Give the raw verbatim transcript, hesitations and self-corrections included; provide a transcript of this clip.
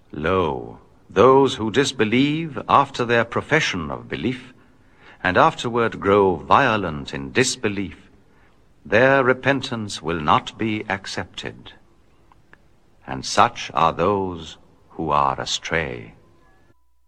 Lo, those who disbelieve after their profession of belief, and afterward grow violent in disbelief, their repentance will not be accepted. And such are those who are astray.